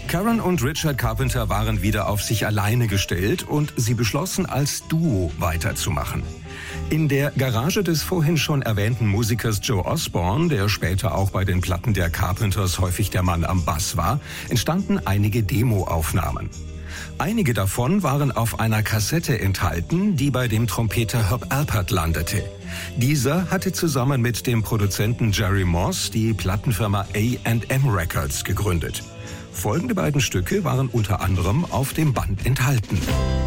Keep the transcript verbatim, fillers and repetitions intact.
Karen und Richard Carpenter waren wieder auf sich alleine gestellt und sie beschlossen, als Duo weiterzumachen. In der Garage des vorhin schon erwähnten Musikers Joe Osborne, der später auch bei den Platten der Carpenters häufig der Mann am Bass war, entstanden einige Demoaufnahmen. Einige davon waren auf einer Kassette enthalten, die bei dem Trompeter Herb Alpert landete. Dieser hatte zusammen mit dem Produzenten Jerry Moss die Plattenfirma A and M Records gegründet. Folgende beiden Stücke waren unter anderem auf dem Band enthalten.